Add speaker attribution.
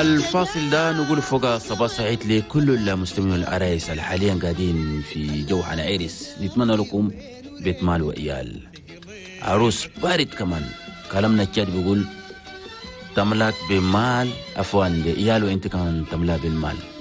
Speaker 1: الفاصل ده نقول فوق صباح سعيد لكل المستمعين العرايس اللي حاليا قاعدين في جو حنا عرس. نتمنى لكم بيت مال وإيال، عروس بارد كمان. كلامنا الجاد بيقول تملاك بمال، عفوا بإيال، وانت كمان تملا بالمال.